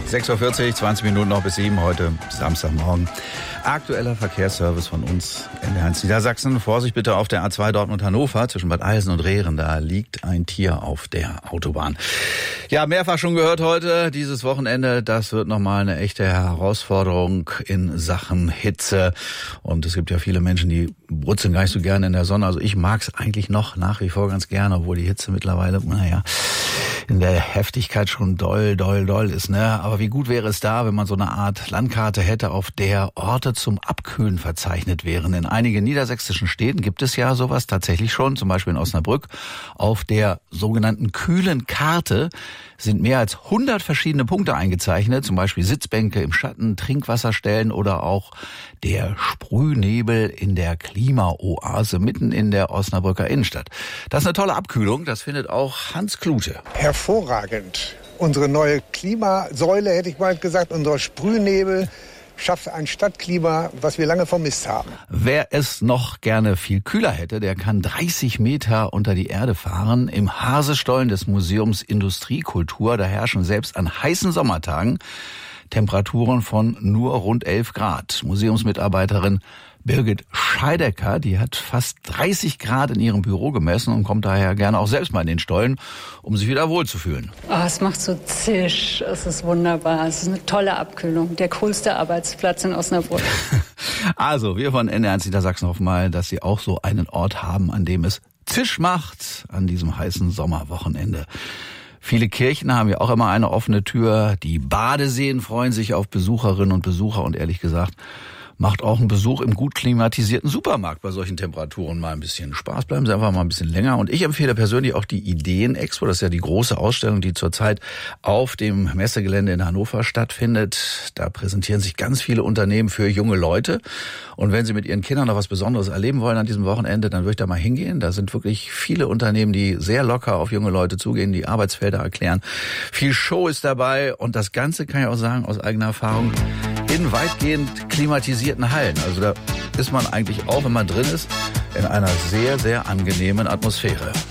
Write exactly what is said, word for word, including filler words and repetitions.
sechs Uhr vierzig, zwanzig Minuten noch bis sieben, heute Samstagmorgen. Aktueller Verkehrsservice von uns in der Hans Niedersachsen. Vorsicht bitte auf der A zwei Dortmund-Hannover zwischen Bad Eilsen und Rehren. Da liegt ein Tier auf der Autobahn. Ja, mehrfach schon gehört heute, dieses Wochenende, das wird nochmal eine echte Herausforderung in Sachen Hitze. Und es gibt ja viele Menschen, die brutzeln gar nicht so gerne in der Sonne. Also ich mag es eigentlich noch nach wie vor ganz gerne, obwohl die Hitze mittlerweile, naja, in der Heftigkeit schon doll, doll, doll ist, ne? Aber wie gut wäre es da, wenn man so eine Art Landkarte hätte, auf der Orte zum Abkühlen verzeichnet wären. In einigen niedersächsischen Städten gibt es ja sowas tatsächlich schon, zum Beispiel in Osnabrück. Auf der sogenannten kühlen Karte sind mehr als hundert verschiedene Punkte eingezeichnet, zum Beispiel Sitzbänke im Schatten, Trinkwasserstellen oder auch der Sprühnebel in der Klimaoase mitten in der Osnabrücker Innenstadt. Das ist eine tolle Abkühlung, das findet auch Hans Klute. Hervorragend. Unsere neue Klimasäule, hätte ich mal gesagt, unser Sprühnebel schafft ein Stadtklima, was wir lange vermisst haben. Wer es noch gerne viel kühler hätte, der kann dreißig Meter unter die Erde fahren. Im Hasestollen des Museums Industriekultur, da herrschen selbst an heißen Sommertagen Temperaturen von nur rund elf Grad. Museumsmitarbeiterin Birgit Scheidecker, die hat fast dreißig Grad in ihrem Büro gemessen und kommt daher gerne auch selbst mal in den Stollen, um sich wieder wohlzufühlen. Oh, es macht so zisch, es ist wunderbar, es ist eine tolle Abkühlung, der coolste Arbeitsplatz in Osnabrück. Also, wir von N D R eins Niedersachsen hoffen mal, dass Sie auch so einen Ort haben, an dem es zisch macht an diesem heißen Sommerwochenende. Viele Kirchen haben ja auch immer eine offene Tür. Die Badeseen freuen sich auf Besucherinnen und Besucher und ehrlich gesagt, macht auch ein Besuch im gut klimatisierten Supermarkt bei solchen Temperaturen mal ein bisschen Spaß. Bleiben Sie einfach mal ein bisschen länger. Und ich empfehle persönlich auch die Ideen-Expo. Das ist ja die große Ausstellung, die zurzeit auf dem Messegelände in Hannover stattfindet. Da präsentieren sich ganz viele Unternehmen für junge Leute. Und wenn Sie mit Ihren Kindern noch was Besonderes erleben wollen an diesem Wochenende, dann würde ich da mal hingehen. Da sind wirklich viele Unternehmen, die sehr locker auf junge Leute zugehen, die Arbeitsfelder erklären. Viel Show ist dabei. Und das Ganze kann ich auch sagen aus eigener Erfahrung, in weitgehend klimatisierten Hallen. Also da ist man eigentlich auch, wenn man drin ist, in einer sehr, sehr angenehmen Atmosphäre.